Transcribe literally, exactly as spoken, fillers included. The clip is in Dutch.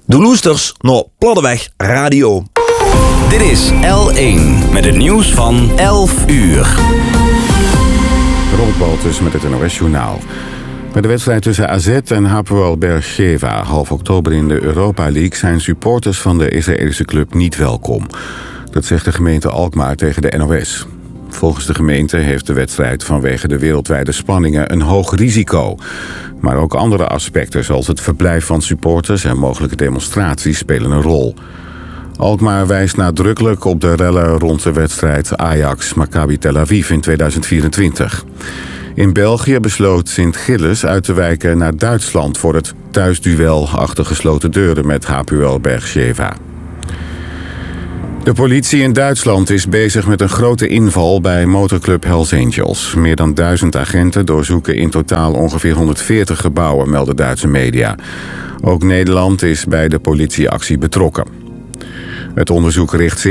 De Loesters naar Platteweg Radio. Dit is L één met het nieuws van elf uur. Robert Baltus met het N O S Journaal. Bij de wedstrijd tussen A Z en Hapoel Beersheva half oktober in de Europa League zijn supporters van de Israëlische club niet welkom. Dat zegt de gemeente Alkmaar tegen de N O S. Volgens de gemeente heeft de wedstrijd vanwege de wereldwijde spanningen een hoog risico. Maar ook andere aspecten zoals het verblijf van supporters en mogelijke demonstraties spelen een rol. Alkmaar wijst nadrukkelijk op de rellen rond de wedstrijd Ajax-Maccabi Tel Aviv in tweeduizend vierentwintig. In België besloot Sint-Gilles uit te wijken naar Duitsland voor het thuisduel achter gesloten deuren met Hapoel Beersheva. De politie in Duitsland is bezig met een grote inval bij motorclub Hells Angels. Meer dan duizend agenten doorzoeken in totaal ongeveer honderdveertig gebouwen, melden Duitse media. Ook Nederland is bij de politieactie betrokken. Het onderzoek richt zich